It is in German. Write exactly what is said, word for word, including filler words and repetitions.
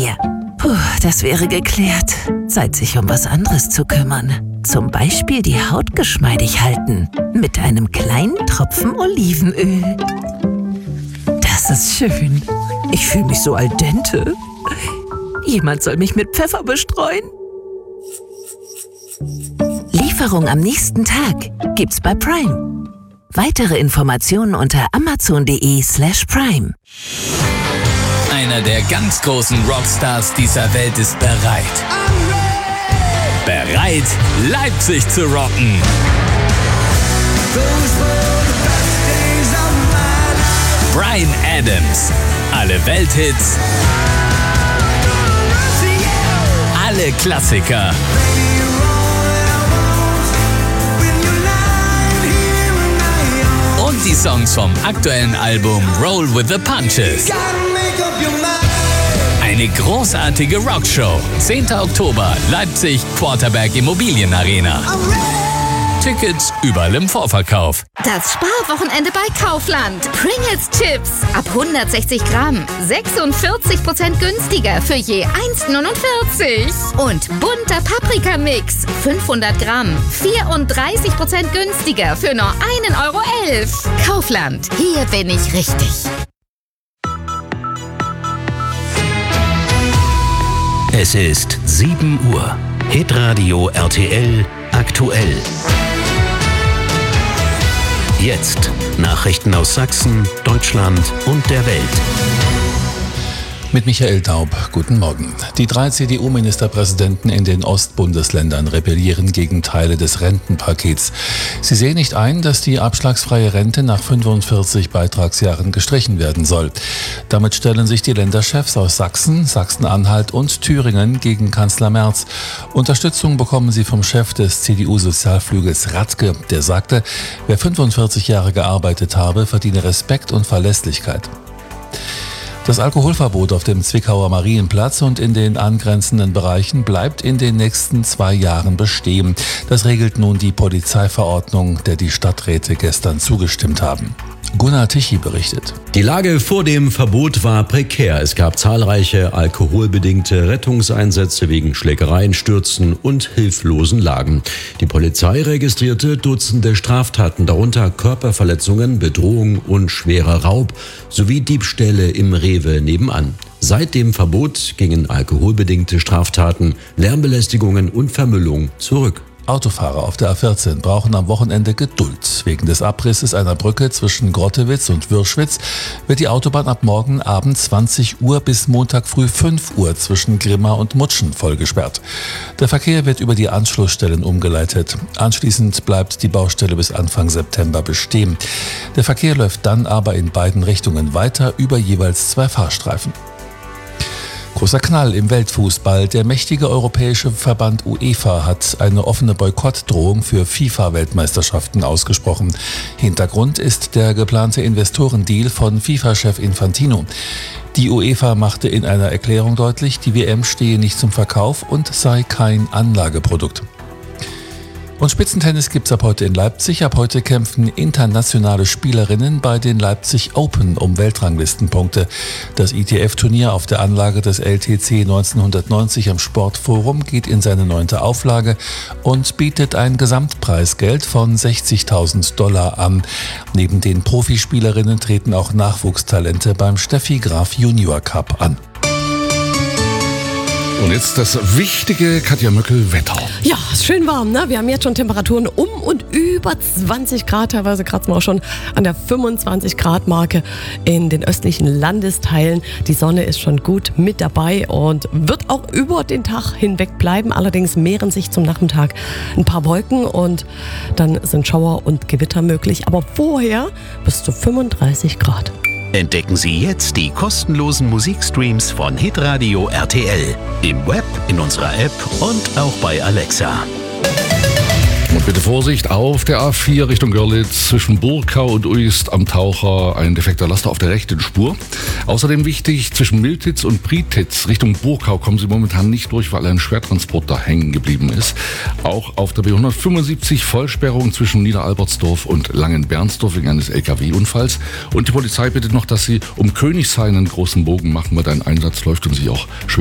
her. Puh, das wäre geklärt. Zeit, sich um was anderes zu kümmern. Zum Beispiel die Haut geschmeidig halten. Mit einem kleinen Tropfen Olivenöl. Das ist schön. Ich fühle mich so al dente. Jemand soll mich mit Pfeffer bestreuen. Lieferung am nächsten Tag gibt's bei Prime. Weitere Informationen unter amazon.de slash prime. Einer der ganz großen Rockstars dieser Welt ist bereit. Bereit, Leipzig zu rocken. Bryan Adams. Alle Welthits. Alle Klassiker. Und die Songs vom aktuellen Album Roll with the Punches. Eine großartige Rockshow. zehnten Oktober, Leipzig, Quarterberg Immobilienarena. Tickets überall im Vorverkauf. Das Sparwochenende bei Kaufland. Pringles Chips ab hundertsechzig Gramm. sechsundvierzig Prozent günstiger für je eins Komma neunundvierzig. Und bunter Paprikamix. fünfhundert Gramm. vierunddreißig Prozent günstiger für nur ein Euro elf. Kaufland. Hier bin ich richtig. Es ist sieben Uhr. Hitradio R T L aktuell. Jetzt Nachrichten aus Sachsen, Deutschland und der Welt. Mit Michael Daub, guten Morgen. Die drei C D U-Ministerpräsidenten in den Ostbundesländern rebellieren gegen Teile des Rentenpakets. Sie sehen nicht ein, dass die abschlagsfreie Rente nach fünfundvierzig Beitragsjahren gestrichen werden soll. Damit stellen sich die Länderchefs aus Sachsen, Sachsen-Anhalt und Thüringen gegen Kanzler Merz. Unterstützung bekommen sie vom Chef des C D U-Sozialflügels Radke, der sagte, wer fünfundvierzig Jahre gearbeitet habe, verdiene Respekt und Verlässlichkeit. Das Alkoholverbot auf dem Zwickauer Marienplatz und in den angrenzenden Bereichen bleibt in den nächsten zwei Jahren bestehen. Das regelt nun die Polizeiverordnung, der die Stadträte gestern zugestimmt haben. Gunnar Tichy berichtet. Die Lage vor dem Verbot war prekär. Es gab zahlreiche alkoholbedingte Rettungseinsätze wegen Schlägereien, Stürzen und hilflosen Lagen. Die Polizei registrierte Dutzende Straftaten, darunter Körperverletzungen, Bedrohung und schwerer Raub sowie Diebstähle im Rewe nebenan. Seit dem Verbot gingen alkoholbedingte Straftaten, Lärmbelästigungen und Vermüllung zurück. Autofahrer auf der A vierzehn brauchen am Wochenende Geduld. Wegen des Abrisses einer Brücke zwischen Grottewitz und Würschwitz wird die Autobahn ab morgen Abend zwanzig Uhr bis Montag früh fünf Uhr zwischen Grimma und Mutschen vollgesperrt. Der Verkehr wird über die Anschlussstellen umgeleitet. Anschließend bleibt die Baustelle bis Anfang September bestehen. Der Verkehr läuft dann aber in beiden Richtungen weiter über jeweils zwei Fahrstreifen. Großer Knall im Weltfußball. Der mächtige europäische Verband UEFA hat eine offene Boykottdrohung für FIFA-Weltmeisterschaften ausgesprochen. Hintergrund ist der geplante Investorendeal von FIFA-Chef Infantino. Die UEFA machte in einer Erklärung deutlich, die W M stehe nicht zum Verkauf und sei kein Anlageprodukt. Und Spitzentennis gibt's ab heute in Leipzig. Ab heute kämpfen internationale Spielerinnen bei den Leipzig Open um Weltranglistenpunkte. Das I T F-Turnier auf der Anlage des L T C neunzehnhundertneunzig am Sportforum geht in seine neunte Auflage und bietet ein Gesamtpreisgeld von sechzigtausend Dollar an. Neben den Profispielerinnen treten auch Nachwuchstalente beim Steffi Graf Junior Cup an. Und jetzt das wichtige Katja Möckel-Wetter. Ja, ist schön warm, ne? Wir haben jetzt schon Temperaturen um und über zwanzig Grad, teilweise kratzen wir auch schon an der fünfundzwanzig Grad Marke in den östlichen Landesteilen. Die Sonne ist schon gut mit dabei und wird auch über den Tag hinweg bleiben. Allerdings mehren sich zum Nachmittag ein paar Wolken und dann sind Schauer und Gewitter möglich. Aber vorher bis zu fünfunddreißig Grad. Entdecken Sie jetzt die kostenlosen Musikstreams von Hitradio R T L. Im Web, in unserer App und auch bei Alexa. Und bitte Vorsicht auf der A vier Richtung Görlitz zwischen Burkau und Uist am Taucher. Ein defekter Laster auf der rechten Spur. Außerdem wichtig, zwischen Miltitz und Prietitz Richtung Burkau kommen Sie momentan nicht durch, weil ein Schwertransporter hängen geblieben ist. Auch auf der B hundertfünfundsiebzig Vollsperrung zwischen Niederalbertsdorf und Langenbernsdorf wegen eines L K W-Unfalls. Und die Polizei bittet noch, dass Sie um Königshain einen großen Bogen machen, weil ein Einsatz läuft und sich auch schwer